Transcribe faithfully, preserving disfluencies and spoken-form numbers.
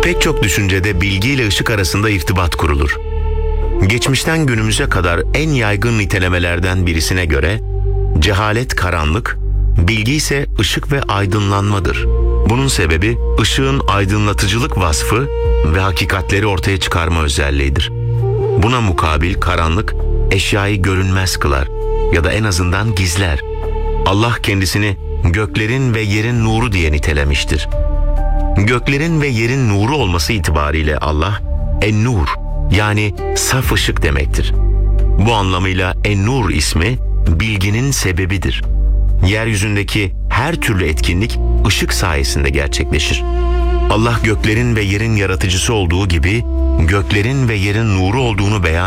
Pek çok düşüncede bilgi ile ışık arasında irtibat kurulur. Geçmişten günümüze kadar en yaygın nitelemelerden birisine göre cehalet karanlık, bilgi ise ışık ve aydınlanmadır. Bunun sebebi ışığın aydınlatıcılık vasfı ve hakikatleri ortaya çıkarma özelliğidir. Buna mukabil karanlık eşyayı görünmez kılar ya da en azından gizler. Allah kendisini göklerin ve yerin nuru diye nitelemiştir. Göklerin ve yerin nuru olması itibariyle Allah En-Nur yani saf ışık demektir. Bu anlamıyla En-Nur ismi bilginin sebebidir. Yeryüzündeki her türlü etkinlik ışık sayesinde gerçekleşir. Allah göklerin ve yerin yaratıcısı olduğu gibi göklerin ve yerin nuru olduğunu beyan